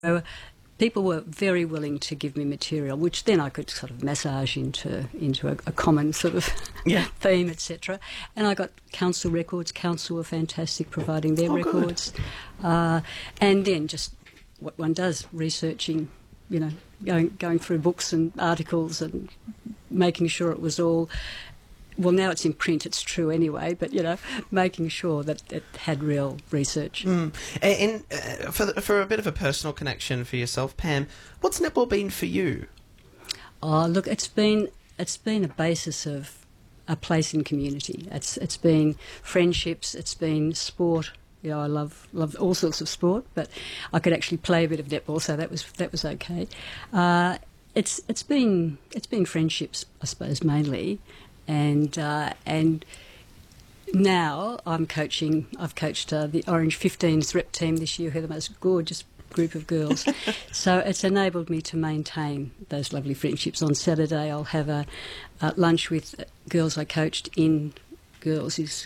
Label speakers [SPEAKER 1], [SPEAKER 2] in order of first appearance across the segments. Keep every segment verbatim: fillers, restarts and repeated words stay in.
[SPEAKER 1] So people were very willing to give me material, which then I could sort of massage into into a, a common sort of
[SPEAKER 2] yeah.
[SPEAKER 1] theme, et cetera. And I got council records. Council were fantastic, providing their
[SPEAKER 2] oh,
[SPEAKER 1] records. Uh, and then just what one does, researching, you know, going going through books and articles and making sure it was all. Well, now it's in print, it's true anyway, but, you know, making sure that it had real research.
[SPEAKER 2] Mm. And, and uh, for, the, for a bit of a personal connection for yourself, Pam, what's netball been for you?
[SPEAKER 1] Oh, look, it's been it's been a basis of a place in community. It's It's been friendships, it's been sport. You know, I love love all sorts of sport, but I could actually play a bit of netball, so that was that was okay. Uh, it's it's been it's been friendships, I suppose, mainly. And uh, and now I'm coaching. I've coached uh, the Orange fifteens rep team this year, who are the most gorgeous group of girls. So it's enabled me to maintain those lovely friendships. On Saturday, I'll have a, a lunch with girls I coached in girls is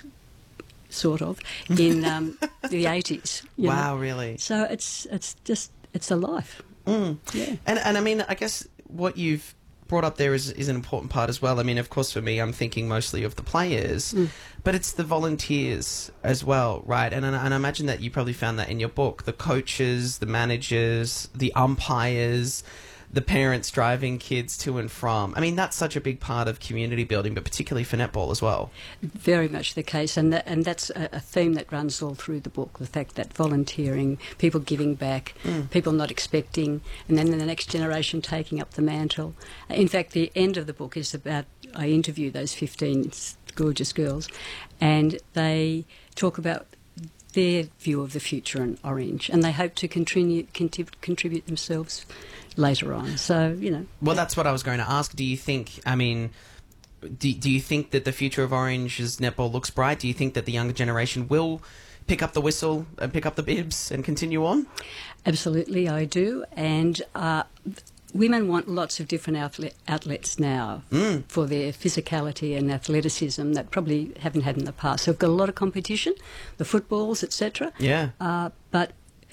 [SPEAKER 1] sort of in um, the eighties.
[SPEAKER 2] Wow,
[SPEAKER 1] know?
[SPEAKER 2] really?
[SPEAKER 1] So it's it's just it's a life.
[SPEAKER 2] Mm.
[SPEAKER 1] Yeah.
[SPEAKER 2] And and I mean, I guess what you've brought up there is, is an important part as well. I mean, of course, for me, I'm thinking mostly of the players, mm. but it's the volunteers as well, right? And, and I imagine that you probably found that in your book, the coaches, the managers, the umpires, the parents driving kids to and from. I mean, that's such a big part of community building, but particularly for netball as well.
[SPEAKER 1] Very much the case, and that, and that's a, a theme that runs all through the book, the fact that volunteering, people giving back, mm. people not expecting, and then the next generation taking up the mantle. In fact, the end of the book is about, I interview those fifteen gorgeous girls, and they talk about their view of the future in Orange, and they hope to continue, contrib- contribute themselves later on. So, you know.
[SPEAKER 2] Well, that's what I was going to ask. Do you think, I mean, do, do you think that the future of Orange's netball looks bright? Do you think that the younger generation will pick up the whistle and pick up the bibs and continue on?
[SPEAKER 1] Absolutely, I do. And uh, women want lots of different outlet, outlets now mm. for their physicality and athleticism that probably haven't had in the past. So we've got a lot of competition, the footballs, et cetera.
[SPEAKER 2] Yeah.
[SPEAKER 1] Uh, but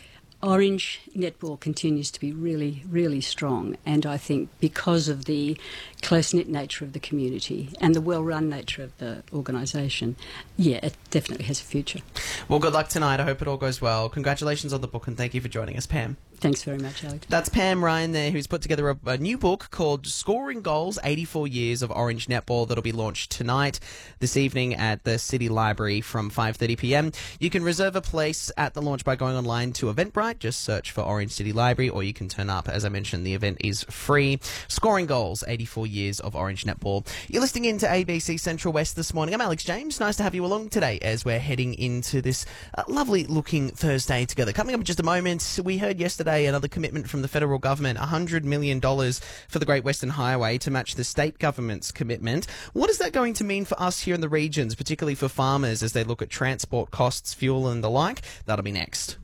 [SPEAKER 1] Orange netball continues to be really, really strong, and I think because of the close-knit nature of the community and the well-run nature of the organisation, yeah, it definitely has a future.
[SPEAKER 2] Well, good luck tonight. I hope it all goes well. Congratulations on the book, and thank you for joining us, Pam.
[SPEAKER 1] Thanks very much, Alex.
[SPEAKER 2] That's Pam Ryan there, who's put together a, a new book called Scoring Goals, eighty-four years of Orange Netball, that'll be launched tonight, this evening at the City Library from five thirty p m. You can reserve a place at the launch by going online to Eventbrite. Just search for Orange City Library, or you can turn up. As I mentioned, the event is free. Scoring Goals, eighty-four years of Orange Netball. You're listening in to A B C Central West this morning. I'm Alex James. Nice to have you along today as we're heading into this uh, lovely-looking Thursday together. Coming up in just a moment, we heard yesterday another commitment from the federal government, one hundred million dollars for the Great Western Highway to match the state government's commitment. What is that going to mean for us here in the regions, particularly for farmers as they look at transport costs, fuel and the like? That'll be next.